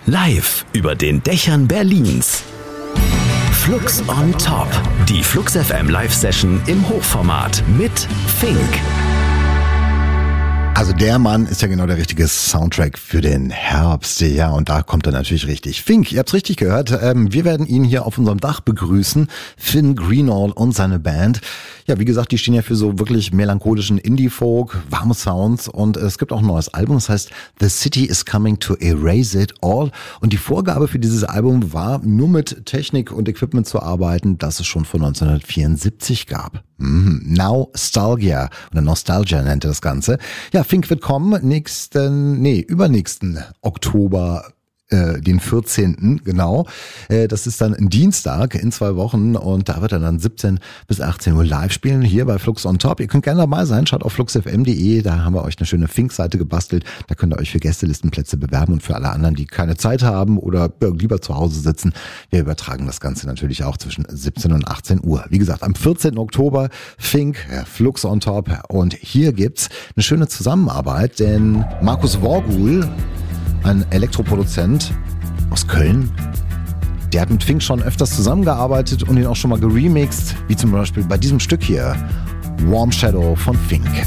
Live über den Dächern Berlins. Flux on Top. Die Flux FM Live-Session im Hochformat mit Fink. Also der Mann ist ja genau der richtige Soundtrack für den Herbst. Ja, und da kommt er natürlich richtig. Fink, ihr habt's richtig gehört. Wir werden ihn hier auf unserem Dach begrüßen. Finn Greenall und seine Band. Ja, wie gesagt, die stehen ja für so wirklich melancholischen Indie-Folk, warme Sounds. Und es gibt auch ein neues Album, das heißt The City is Coming to Erase It All. Und die Vorgabe für dieses Album war, nur mit Technik und Equipment zu arbeiten, das es schon von 1974 gab. Nostalgia oder Nostalgia nennt er das Ganze. Ja, Fink wird kommen übernächsten Oktober, den 14. genau. Das ist dann ein Dienstag in 2 Wochen und da wird er dann 17 bis 18 Uhr live spielen, hier bei Flux on Top. Ihr könnt gerne dabei sein, schaut auf fluxfm.de, da haben wir euch eine schöne Fink-Seite gebastelt. Da könnt ihr euch für Gästelistenplätze bewerben und für alle anderen, die keine Zeit haben oder lieber zu Hause sitzen. Wir übertragen das Ganze natürlich auch zwischen 17 und 18 Uhr. Wie gesagt, am 14. Oktober Fink, Flux on Top und hier gibt's eine schöne Zusammenarbeit, denn Markus Worgul, ein Elektroproduzent aus Köln, der hat mit Fink schon öfters zusammengearbeitet und ihn auch schon mal geremixed, wie zum Beispiel bei diesem Stück hier, Warm Shadow von Fink.